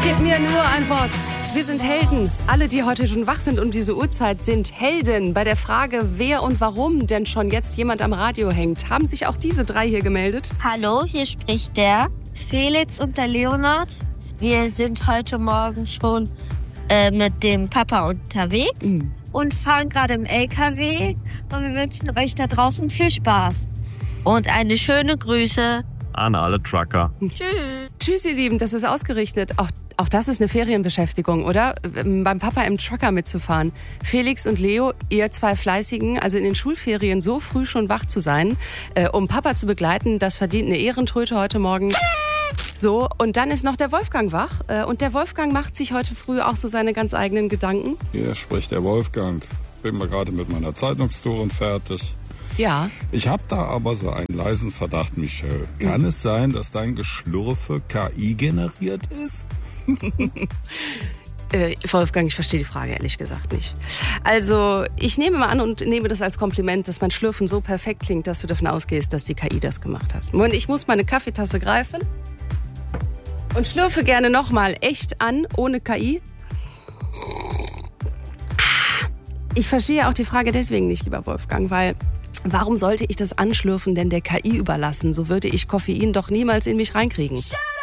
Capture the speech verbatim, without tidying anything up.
Gib mir nur ein Wort. Wir sind Helden. Alle, die heute schon wach sind um diese Uhrzeit, sind Helden. Bei der Frage, wer und warum denn schon jetzt jemand am Radio hängt, haben sich auch diese drei hier gemeldet. Hallo, hier spricht der Felix und der Leonard. Wir sind heute Morgen schon äh, mit dem Papa unterwegs mhm. und fahren gerade im L K W. Und wir wünschen euch da draußen viel Spaß. Und eine schöne Grüße an alle Trucker. Tschüss. Tschüss, ihr Lieben, das ist ausgerichtet. Auch, auch das ist eine Ferienbeschäftigung, oder? Beim Papa im Trucker mitzufahren. Felix und Leo, ihr zwei Fleißigen, also in den Schulferien so früh schon wach zu sein, äh, um Papa zu begleiten, das verdient eine Ehrentröte heute Morgen. So, und dann ist noch der Wolfgang wach. Äh, und der Wolfgang macht sich heute früh auch so seine ganz eigenen Gedanken. Hier spricht der Wolfgang. Bin mal gerade mit meiner Zeitungstour fertig. Ja. Ich habe da aber so einen leisen Verdacht, Michelle. Kann mhm. es sein, dass dein Geschlürfe K I generiert ist? äh, Wolfgang, ich verstehe die Frage ehrlich gesagt nicht. Also, ich nehme mal an und nehme das als Kompliment, dass mein Schlürfen so perfekt klingt, dass du davon ausgehst, dass die K I das gemacht hat. Und ich muss meine Kaffeetasse greifen und schlürfe gerne nochmal echt an, ohne K I. Ich verstehe auch die Frage deswegen nicht, lieber Wolfgang, weil warum sollte ich das Anschlürfen denn der K I überlassen? So würde ich Koffein doch niemals in mich reinkriegen.